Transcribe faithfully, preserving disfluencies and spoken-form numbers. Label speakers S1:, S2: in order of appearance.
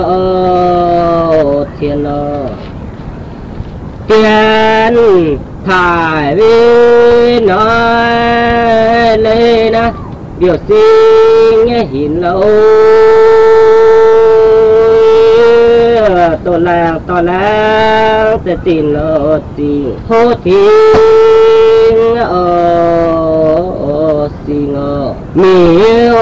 S1: ô thiên lô tiền thải vi nói lên á điều sinh hình lâu tổ làng tổ làng te tin lo tin hô thiên ô sinh mi